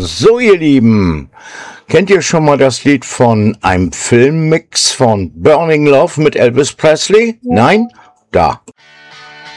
So, ihr Lieben, kennt ihr schon mal das Lied von einem Filmmix von Burning Love mit Elvis Presley? Nein? Da.